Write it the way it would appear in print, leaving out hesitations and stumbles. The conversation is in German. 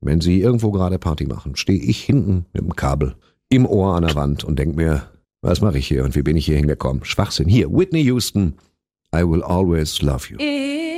Wenn sie irgendwo gerade Party machen, stehe ich hinten mit dem Kabel im Ohr an der Wand und denk mir, was mache ich hier und wie bin ich hier hingekommen? Schwachsinn. Hier, Whitney Houston, I Will Always Love You.